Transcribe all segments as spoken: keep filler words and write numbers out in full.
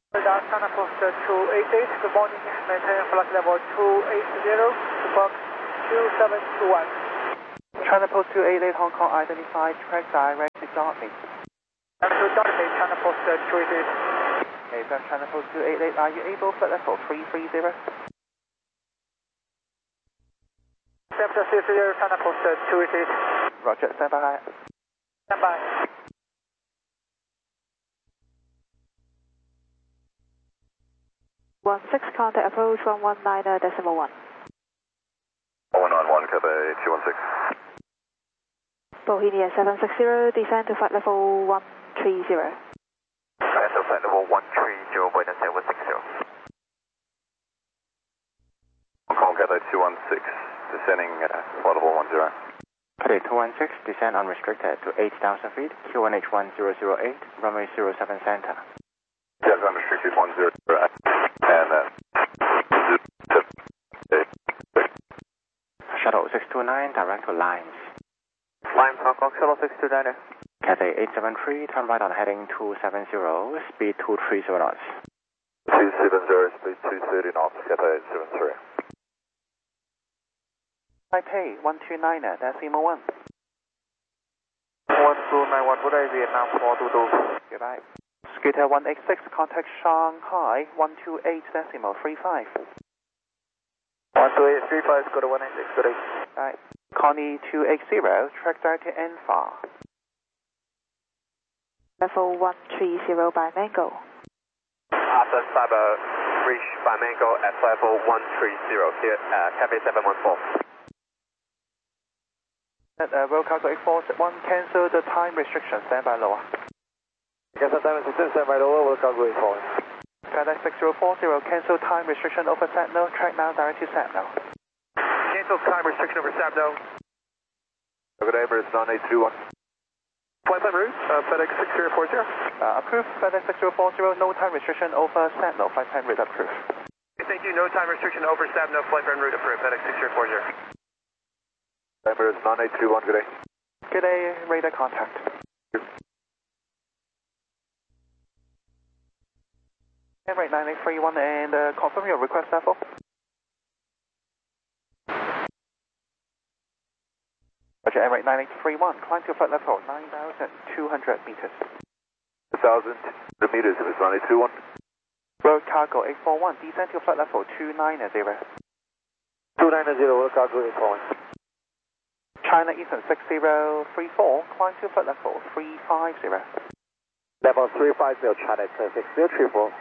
China Post two eight eight, good morning, maintain flight level two eight zero, Box two seven two one. China Post two eight eight, Hong Kong identified, track direct to Dartmouth. And to Dartmouth, China Post two eight eight. Okay, from China Post two eight eight, are you able flight level three three zero? San Francisco, China Post two eight eight. Roger, stand by. Stand by. One six, contact approach one one nine decimal one. one nine one, Cathay two one six. Bohemia seven six zero, descend to flight level one three zero. Descend to flight level one three zero, Boeing seven six zero. Hong Kong, Cathay two one six, descending uh, flight level one zero. Cathay two one six, descend unrestricted to eight thousand feet, Q N H one zero zero eight, runway zero seven center. Yes, unrestricted one zero zero eight. And uh, Shuttle six two nine, direct to Lines. Lines, Hong Kong, Shuttle six two nine. Cathay eight seven three, turn right on heading two seven zero, speed two three zero knots. two seven zero, speed two thirty knots, Cathay eight seven three. Taipei one two nine, decimal one. one two nine one, good day, Vietnam four two two. Goodbye. Scooter one eight six, contact Shanghai one two eight decimal three five. one two eight three five, go to one eight six, good day. Right. Connie two eight zero, track direct to Enfa. Level one three zero by Mango. After Cyber, reach by Mango at level one three zero, here at Cathay seven one four. At uh, Royal Cargo eight four one, cancel the time restriction, stand by lower. Yes, seven six seven, by lower, Royal Cargo eight four. Cathay six zero four zero, cancel time restriction over Satno, track now direct to Satno. Cancel time restriction over Satno. Good day, Emirates nine eight two one. Flight plan route, uh, FedEx six zero four zero. Uh, approved, FedEx six zero four zero, no time restriction over Satno, flight plan route approved. Thank you, no time restriction over Satno, flight plan route approved, FedEx six zero four zero. Emirates nine eight two one, good day. Good day, radar contact. Emirates nine eight three one, and uh, confirm your request level. Roger, Emirates nine eight three one, climb to flight level nine thousand two hundred meters. one thousand meters, if it's nine eight two one. Road Cargo eight four one, descend to flight level two nine zero. two nine zero, Road Cargo eight four one. China Eastern six zero three four, climb to flight level three five zero. Level three five zero, China six zero three four.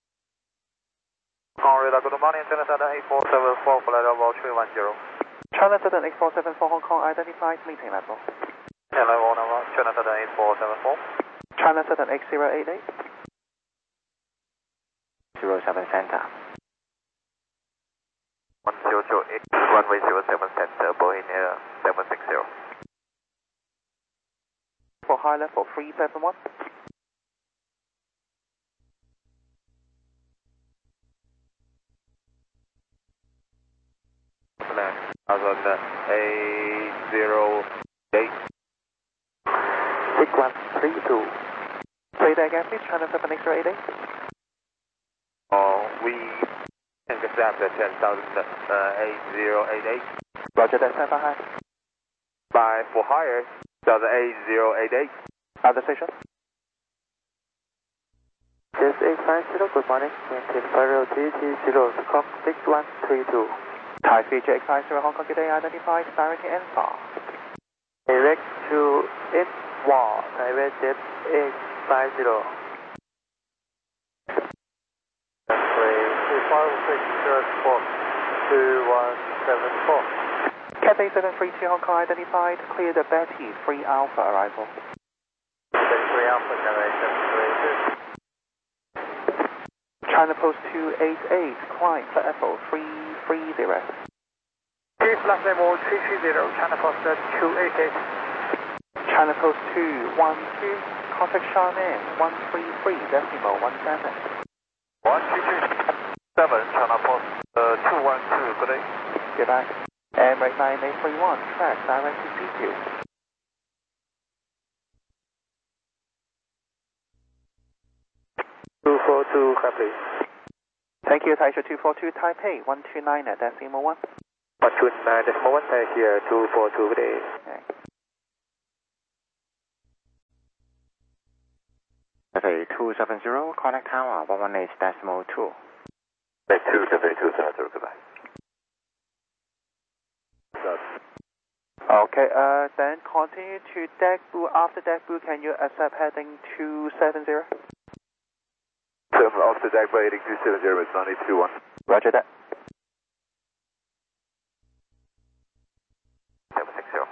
Hong Radar, good morning, China Southern eight four seven four, flight level three one zero. China Southern eight four seven four, Hong Kong identified, meeting level. Hello, number, China Southern eight four seven four. China Southern eight zero eight eight. zero seven center. one zero zero eight, runway zero seven center, Boeing Air seven six zero. For high level three seven one. eight zero eight. Sequence three two. Say that again, please. China seven eight zero eight eight. Oh, we can accept the ten thousand uh, eight zero eight eight. Roger that, stand by high. By for higher, thousand eight zero eight eight. Other station. Yes, eight five zero, good morning. Maintain Faro T T zero, Cock six one three two. Thai F J X five zero, Hong Kong today identified, direct to Enfa. Direct to Enfa, Taiwan Jet eight five zero. five six zero four two one seven four. Cathay seven three two, Hong Kong identified, clear the Betty three Alpha arrival. three Alpha, Cathay seven three two. China Post two eight eight, climb flight level three three zero. Clear flight level three three zero, China Post two eight eight. China Post two one two, contact Shannon one three three decimal one seven. one three three seven, China Post uh, two one two, good day. Goodbye. Emirates nine eight three one, track direct to C two. two four two, copy. Thank you, Taisha two four two Taipei, one two nine decimal one. one two nine decimal one, here, two four two, good day. Okay. Cathay two seven zero, contact tower one one eight decimal two. two seven two seven zero, goodbye. Okay, uh, then continue to deck blue. After deck blue, can you accept heading two seven zero? Terminal after deck by heading two seven zero, it's nine eight two one. Roger that. seven six zero.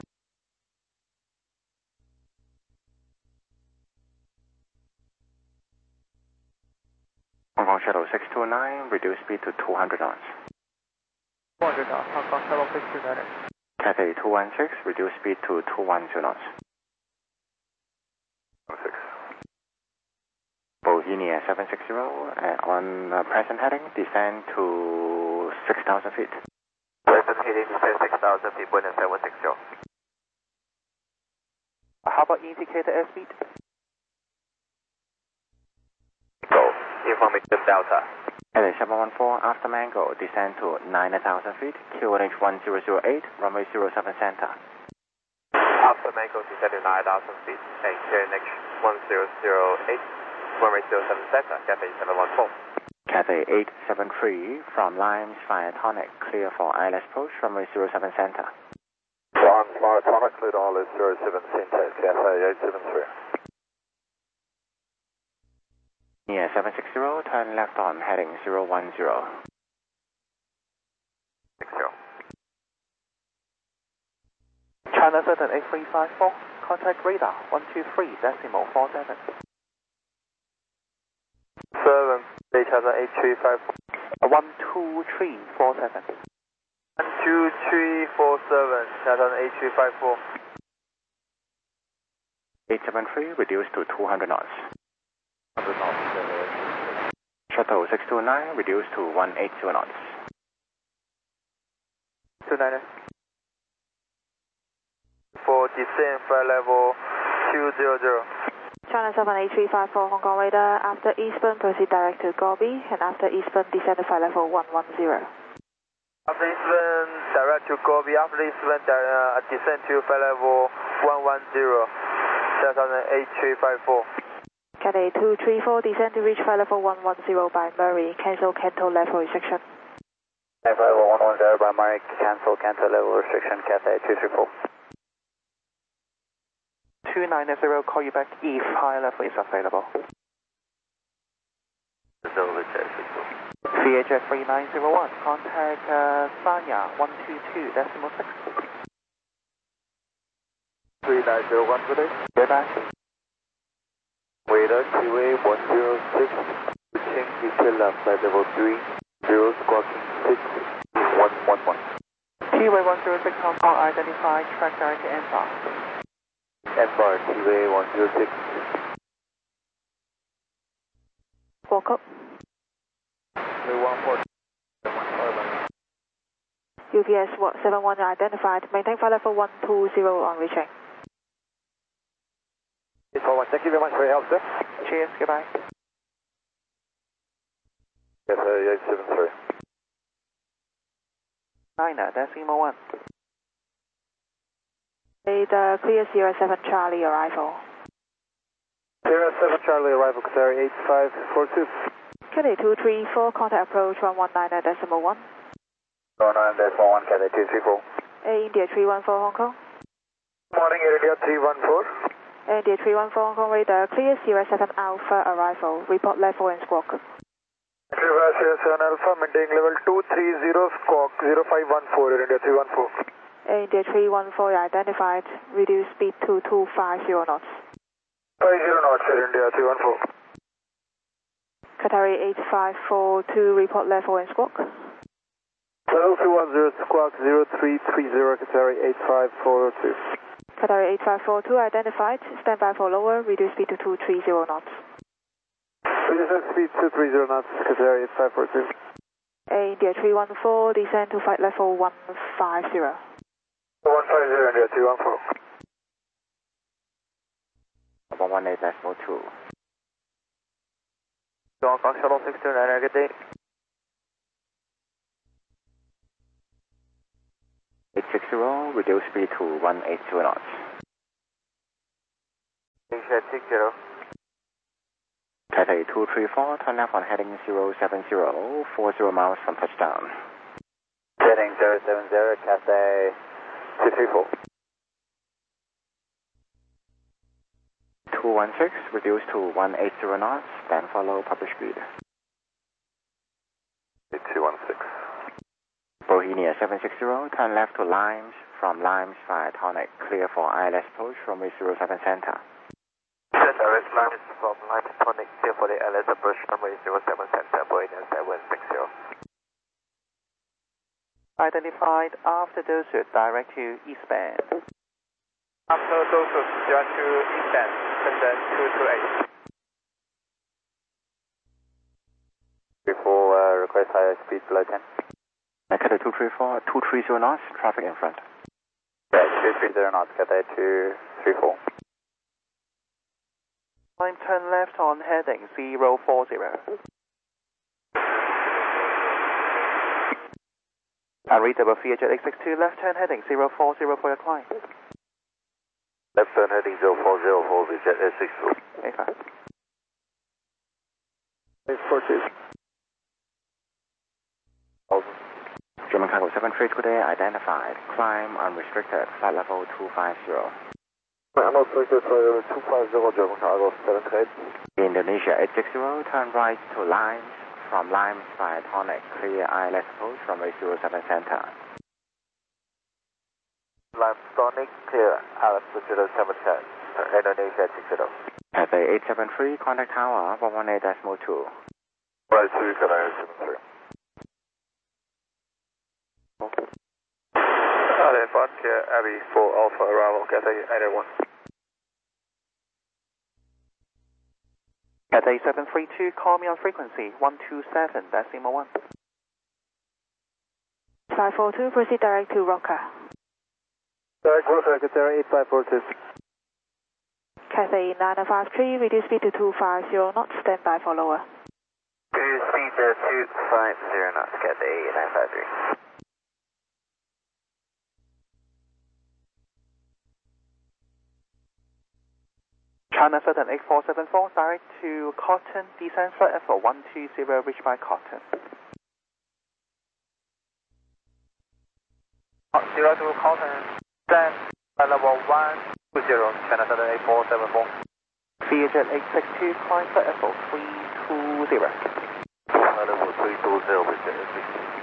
Hong Kong Shuttle six two nine, reduce speed to two hundred knots. two hundred knots, Hong Kong Shuttle six two nine. Cathay two one six, reduce speed to two one two knots. six. Bohemia seven six zero, uh, on uh, present heading, descend to six thousand feet. Present heading descend six thousand feet, point seven six zero. How about indicator airspeed? Go. Information Delta. Cathay seven one four, after Mango, descend to nine thousand feet, Q N H one zero zero eight, runway zero seven center. After Mango descend to nine thousand feet, and Q N H one zero zero eight, runway zero seven center, Cathay seven one four. Cathay eight seven three, from Limes via Tonic, clear for I L S approach, runway zero seven center. From Tonic, clear to I L S zero seven center, Cathay eight seven three. Near seven six zero, turn left on heading zero one zero. six zero. China Southern eight three five four, contact radar one two three decimal four seven. seven, China eight three five four. Uh, one two three four seven. one two three four seven, China eight three five four. eight seven three, reduce to two hundred knots. one hundred knots. Shuttle six two nine, reduce to one eighty knots. two nine. For descent flight level two zero zero. China seven eight three five four, Hong Kong radar. After eastbound, proceed direct to Gobi, and after eastbound, descend to flight level one one zero. After eastbound, direct to Gobi. After eastbound, uh, descend to flight level one one zero. China eight three five four. Cathay two three four, descend to reach flight level one one zero by Murray. Cancel Canto level restriction. Flight level one one zero by Murray. Cancel Canto level restriction. Cathay two three four. two nine zero, call you back if high level is available. V H F three nine zero one, contact uh, Sanya one two two decimal six. three nine zero one, good day. Goodbye. Radar T W A one zero six, reaching detail left flight level three zero, squawking six one one one. T W A one zero six Hong Kong, identify track direct to N bar. N bar T W A one zero six. Walk up. one four. U P S seven one identified. Maintain flight level one two zero on reaching. Thank you very much for your help, sir. Cheers, goodbye. Cathay eight seven three. nine decimal one. Radar clear zero seven Charlie arrival. zero seven Charlie arrival, Cathay eight five four two. Cathay two three four, contact approach one one nine decimal one. one nine decimal one, Cathay two three four. Air India three one four Hong Kong. Morning, Air India three one four. Air India three one four Hong Kong radar, clear Sierra seven Alpha arrival. Report level and squawk. Sierra seven Alpha, maintaining level two three zero, squawk zero five one four, Air India three one four. Air India three one four identified, reduce speed to two five zero knots. five zero knots, Air India three one four. Qatari eight five four two, report level and squawk. Level three one zero, squawk zero three three zero, Qatari eight five four two. Qatari eight five four two identified, stand by for lower, reduce speed to two three zero knots. Reduce speed two three zero knots, Qatari eight five four two. Air India three one four, descend to flight level one five zero. one five zero, India three one four. one one eight decimal two. Hong Kong Shuttle six two nine, good day. eight six zero, reduce speed to one eight two knots. Asia six zero. Cathay two three four, turn left on heading zero seven zero, forty miles from touchdown. Heading zero seven zero, Cathay two three four. two one six, reduce to one eight zero knots, then follow published speed. two one six. Bohemia seven six zero, turn left to Limes, from Limes via Tonic, clear for I L S approach, runway zero seven center. Direct Limes from Limes Tonic, clear for the I L S approach, runway zero seven center, Bohemia seven six zero. Identified after Dosu, direct to eastbound. After Dosu, direct to eastbound, Shenzhen two two eight. Before uh, request higher speed below ten. Cathay two three four, two three zero knots, traffic in front. Yeah, two three zero knots, Cathay two three four. Time turn left on heading zero four zero. Unreadable Vietjet eight six two, left turn heading zero four zero for your climb. Left turn heading zero four zero for Vietjet eight six two. eight five. eight four two. German Cargo seven three today identified, climb unrestricted, flight level two five zero. Unrestricted for two five zero, German Cargo seven three. Indonesia eight six zero, turn right to Limes, from Limes via Tonic, clear I L S approach, runway zero seven center. Limes Tonic, clear, I L S zero seven center, Indonesia eight six zero. Cathay eight seven three, contact tower one one eight decimal two. Right, two, Cathay eight seven three. Uh, Frontier Abbey for Alpha arrival, Cathay eight eight one. Cathay seven three two, call me on frequency one two seven, decimal one. five four two, proceed direct to Roca. Direct Roca, Cathay eight five four two. Cathay nine five three, reduce speed to two five zero knots, stand by for lower. Reduce speed to two five zero knots, Cathay nine five three. China Southern eight four seven four, direct to Cotton, descend flight level one two zero, reach by Cotton. Zero to Cotton, stand flight level one two zero, China Southern eight four seven four. Vietjet eight six two, climb flight level three two zero. Flight level three two zero, Vietjet eight six two.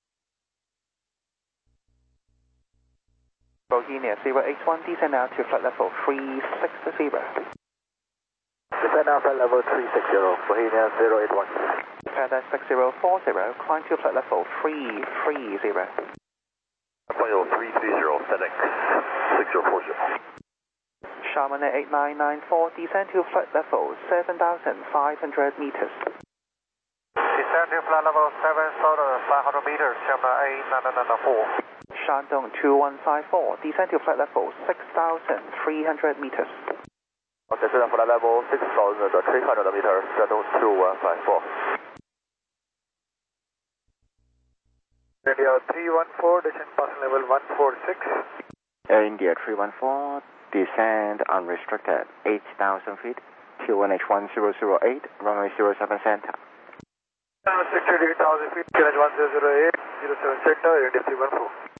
Bohemia zero eight one, descend now to flight level three six zero. Descend now flight level three six zero, Bohemia zero eight one. Paradise six zero four zero, climb to flight level three three zero. Flight level three three zero, FedEx six zero four zero. Charmanet eight nine nine four, descend to flight level seven thousand five hundred meters. Descend to flight level seven thousand five hundred meters, Charmanet eight nine nine four. Shandong two one five four, descend to flight level six thousand three hundred meters. Descend to flight level six thousand three hundred meters, Shandong two one five four. India three one four, descend passing level one four six. Air India three one four, descend unrestricted, eight thousand feet, Q one H one zero zero eight, runway zero seven center. Unrestricted eight thousand feet, Q one H one zero zero eight, zero seven center, India three one four.